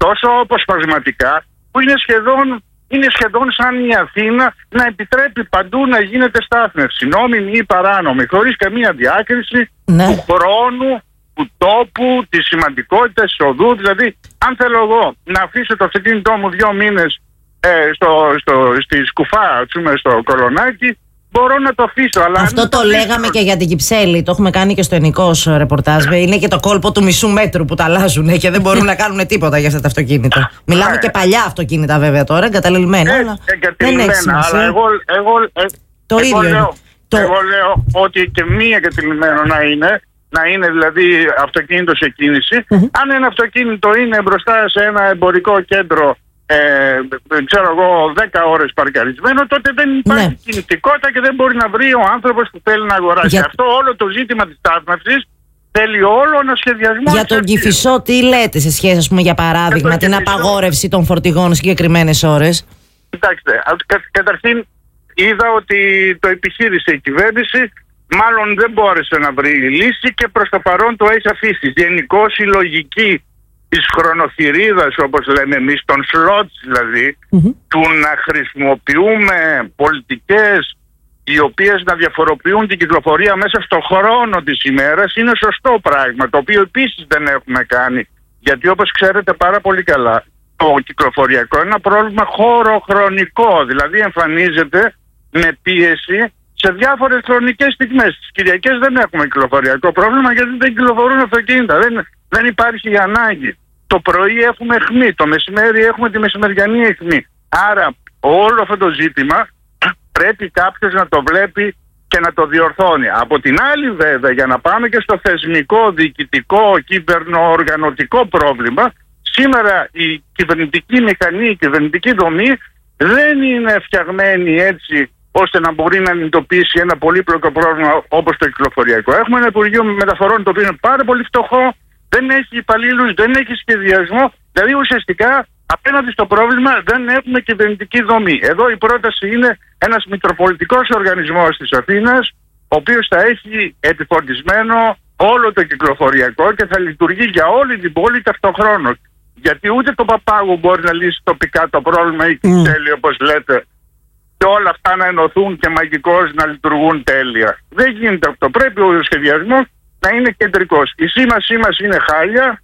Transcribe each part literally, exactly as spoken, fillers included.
τόσο αποσπασματικά που είναι σχεδόν, είναι σχεδόν σαν η Αθήνα να επιτρέπει παντού να γίνεται στάθμευση, νόμιμη ή παράνομη, χωρίς καμία διάκριση ναι. του χρόνου, του τόπου, της σημαντικότητας, της οδού. Δηλαδή, αν θέλω εγώ να αφήσω το αυτοκίνητό μου δύο μήνες ε, στο, στο, στη Σκουφά, στο Κολονάκι, μπορώ να το αφήσω. Αλλά αυτό το, το λέγαμε και για την Κυψέλη. Το έχουμε κάνει και στο Ενικός ρεπορτάζ. Είναι και το κόλπο του μισού μέτρου που τα αλλάζουν και δεν μπορούν να κάνουν τίποτα για αυτά τα αυτοκίνητα. Μιλάμε και παλιά αυτοκίνητα βέβαια τώρα, εγκαταλελειμμένα. Ε, αλλά εγκαταλελειμμένα. Αλλά εγώ, εγώ, ε, το εγώ, ίδιο λέω, το... εγώ λέω ότι και μη εγκαταλελειμμένο να είναι, να είναι δηλαδή αυτοκίνητο σε κίνηση. Mm-hmm. Αν ένα αυτοκίνητο είναι μπροστά σε ένα εμπορικό κέντρο, Ε, ξέρω εγώ, δέκα ώρες παρκαρισμένο, τότε δεν υπάρχει ναι. κινητικότητα και δεν μπορεί να βρει ο άνθρωπος που θέλει να αγοράσει. Για... Αυτό όλο το ζήτημα της στάθμευσης θέλει όλο ένα σχεδιασμό. Για τον Κηφισό, τι λέτε σε σχέση, ας πούμε, για παράδειγμα, την Κηφισό... απαγόρευση των φορτηγών συγκεκριμένες ώρες? Κοιτάξτε, κα, καταρχήν είδα ότι το επιχείρησε η κυβέρνηση, μάλλον δεν μπόρεσε να βρει λύση και προς το παρόν το έχει αφήσει. Γενικώς η λογική της χρονοθυρίδας, όπως λέμε εμείς, των σλότς δηλαδή, mm-hmm. του να χρησιμοποιούμε πολιτικές οι οποίες να διαφοροποιούν την κυκλοφορία μέσα στο χρόνο της ημέρας, είναι σωστό πράγμα, το οποίο επίσης δεν έχουμε κάνει. Γιατί όπως ξέρετε πάρα πολύ καλά, το κυκλοφοριακό είναι ένα πρόβλημα χωροχρονικό, δηλαδή εμφανίζεται με πίεση σε διάφορες χρονικές στιγμές. Τις Κυριακές δεν έχουμε κυκλοφοριακό πρόβλημα γιατί δεν κυκλοφορούν αυτοκίνητα. Δεν, δεν υπάρχει η ανάγκη. Το πρωί έχουμε αιχμή, το μεσημέρι έχουμε τη μεσημεριανή αιχμή. Άρα όλο αυτό το ζήτημα πρέπει κάποιος να το βλέπει και να το διορθώνει. Από την άλλη βέβαια, για να πάμε και στο θεσμικό, διοικητικό, κυβερνοοργανωτικό πρόβλημα, σήμερα η κυβερνητική μηχανή, η κυβερνητική δομή δεν είναι φτιαγμένη έτσι ώστε να μπορεί να αντιμετωπίσει ένα πολύπλοκο πρόβλημα όπως το κυκλοφοριακό. Έχουμε ένα Υπουργείο Μεταφορών το οποίο είναι πάρα πολύ φτωχό, δεν έχει υπαλλήλους, δεν έχει σχεδιασμό. Δηλαδή ουσιαστικά απέναντι στο πρόβλημα δεν έχουμε κυβερνητική δομή. Εδώ η πρόταση είναι ένας μητροπολιτικός οργανισμός της Αθήνας, ο οποίος θα έχει επιφορτισμένο όλο το κυκλοφοριακό και θα λειτουργεί για όλη την πόλη ταυτοχρόνως. Γιατί ούτε το Παπάγου μπορεί να λύσει τοπικά το πρόβλημα ή η Κυψέλη, όπως λέτε, και όλα αυτά να ενωθούν και μαγικώς να λειτουργούν τέλεια. Δεν γίνεται αυτό. Πρέπει ο σχεδιασμός να είναι κεντρικός. Η σήμασή μας είναι χάλια.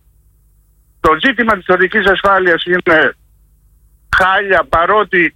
Το ζήτημα της οδικής ασφάλειας είναι χάλια, παρότι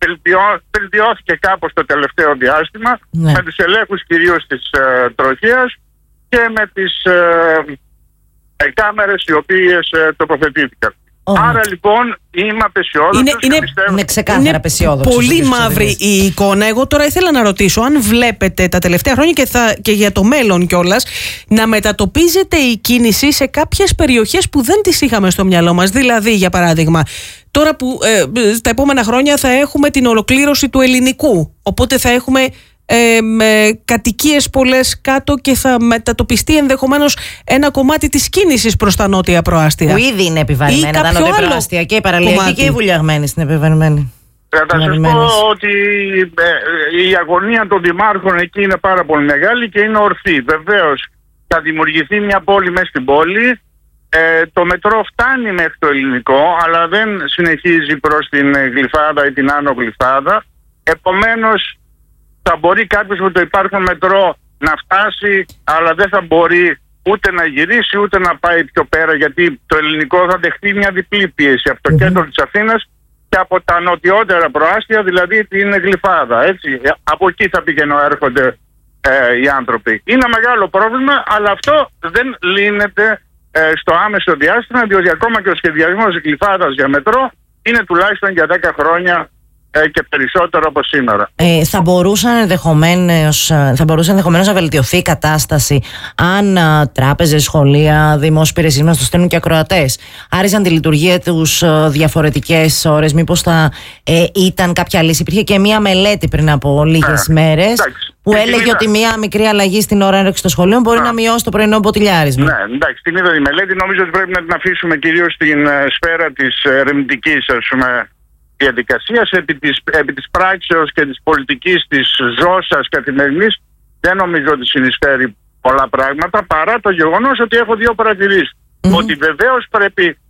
βελτιώθηκε κάπως το τελευταίο διάστημα, ναι. με τους ελέγχους κυρίως της ε, τροχίας και με τις ε, ε, κάμερες οι οποίες ε, τοποθετήθηκαν. Oh. Άρα λοιπόν είμαι απεσιόδοξος. Είναι, είναι, πιστεύω... είναι ξεκάθαρα απεσιόδοξος. Πολύ μαύρη η εικόνα. Εγώ τώρα ήθελα να ρωτήσω αν βλέπετε τα τελευταία χρόνια και, θα, και για το μέλλον κιόλας να μετατοπίζεται η κίνηση σε κάποιες περιοχές που δεν τις είχαμε στο μυαλό μας. Δηλαδή, για παράδειγμα, τώρα που ε, τα επόμενα χρόνια θα έχουμε την ολοκλήρωση του ελληνικού. Οπότε θα έχουμε Ε, με κατοικίες πολλές κάτω και θα μετατοπιστεί ενδεχομένως ένα κομμάτι της κίνησης προς τα νότια προάστια. Που ήδη είναι επιβαρημένα τα νότια προάστια και η παραλιακή και η βουλιαγμένη είναι επιβαρημένη. Θα σας πω ότι ε, η αγωνία των δημάρχων εκεί είναι πάρα πολύ μεγάλη και είναι ορθή. Βεβαίως θα δημιουργηθεί μια πόλη μέσα στην πόλη. Ε, το μετρό φτάνει μέχρι το ελληνικό, αλλά δεν συνεχίζει προς την Γλυφάδα ή την Άνω Γλυφάδα. Επομένως θα μπορεί κάποιος με το υπάρχον μετρό να φτάσει, αλλά δεν θα μπορεί ούτε να γυρίσει ούτε να πάει πιο πέρα, γιατί το ελληνικό θα δεχτεί μια διπλή πίεση από το mm-hmm. κέντρο της Αθήνας και από τα νοτιότερα προάστια, δηλαδή την Γλυφάδα. Έτσι. Από εκεί θα πηγαίνουν έρχονται ε, οι άνθρωποι. Είναι μεγάλο πρόβλημα, αλλά αυτό δεν λύνεται ε, στο άμεσο διάστημα, διότι ακόμα και ο σχεδιασμός της Γλυφάδας για μετρό είναι τουλάχιστον για δέκα χρόνια και περισσότερο από σήμερα. Ε, θα, μπορούσαν ενδεχομένως, θα μπορούσε ενδεχομένως να βελτιωθεί η κατάσταση αν α, τράπεζες, σχολεία, δημόσιες υπηρεσίες μας το στέλνουν και ακροατές άριζαν τη λειτουργία τους α, διαφορετικές ώρες? Μήπως θα ε, ήταν κάποια λύση? Υπήρχε και μία μελέτη πριν από λίγες ναι, μέρες εντάξει, που έλεγε είδα... ότι μία μικρή αλλαγή στην ώρα έναρξης των σχολείων μπορεί να, να μειώσει το πρωινό μποτιλιάρισμα. Ναι, εντάξει, την είδα τη μελέτη. Νομίζω ότι πρέπει να την αφήσουμε κυρίως στην uh, σφαίρα της ερευνητικής, ας πούμε, διαδικασίας. Επί της, επί της πράξεως και της πολιτικής της ζώσας καθημερινής δεν νομίζω ότι συνεισφέρει πολλά πράγματα, παρά το γεγονός ότι έχω δύο παρατηρήσεις. Mm-hmm. Ότι βεβαίως πρέπει